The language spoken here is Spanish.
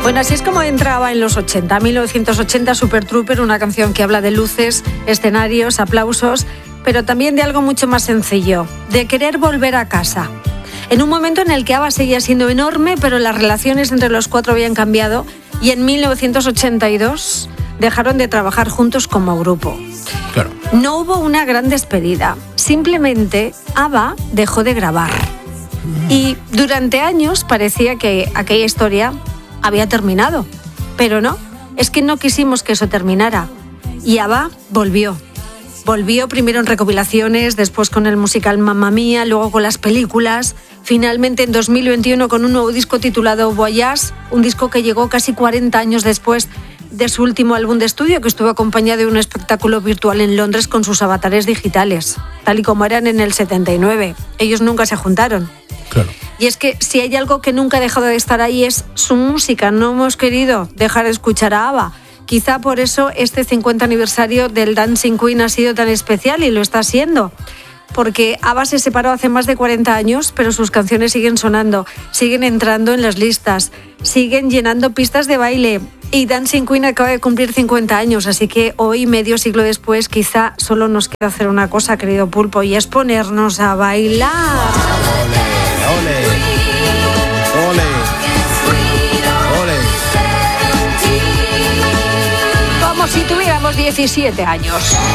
Bueno, así es como entraba en los 80, 1980, Super Trooper, una canción que habla de luces, escenarios, aplausos, pero también de algo mucho más sencillo, de querer volver a casa. En un momento en el que ABBA seguía siendo enorme, pero las relaciones entre los cuatro habían cambiado y en 1982 dejaron de trabajar juntos como grupo. Claro. No hubo una gran despedida, simplemente ABBA dejó de grabar. Y durante años parecía que aquella historia había terminado, pero no, es que no quisimos que eso terminara. Y ABBA volvió primero en recopilaciones, después con el musical Mamma Mía, luego con las películas, finalmente en 2021 con un nuevo disco titulado Voyage, un disco que llegó casi 40 años después de su último álbum de estudio, que estuvo acompañado de un espectáculo virtual en Londres con sus avatares digitales, tal y como eran en el 79. Ellos nunca se juntaron. Claro. Y es que si hay algo que nunca ha dejado de estar ahí es su música. No hemos querido dejar de escuchar a ABBA. Quizá por eso este 50 aniversario del Dancing Queen ha sido tan especial y lo está siendo. Porque ABBA se separó hace más de 40 años, pero sus canciones siguen sonando, siguen entrando en las listas, siguen llenando pistas de baile. Y Dancing Queen acaba de cumplir 50 años, así que hoy, medio siglo después, quizá solo nos queda hacer una cosa, querido Pulpo, y es ponernos a bailar. Ole, ole, ole. Como si tuviéramos 17 años.